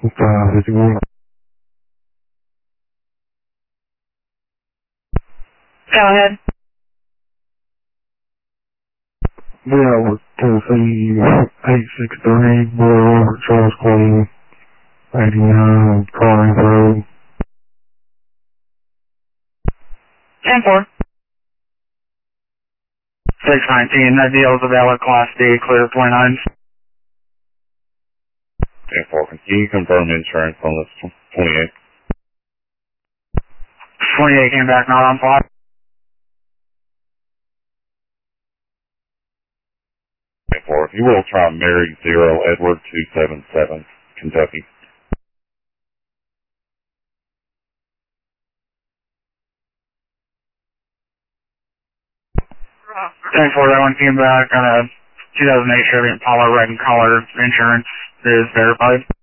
51. Go ahead. Yeah, with Tennessee 863, Boy Robert Charles Queen, 89, Collins Road. 10-4. 619, that deal is a valid Class D, clear 29. 10-4, can you confirm insurance on this 28? 28 came back, not on file. 10-4, if you will try Mary 0 Edward 277, Kentucky. 10-4, that one came back on a 2008 Chevy Impala red in color. Insurance is verified.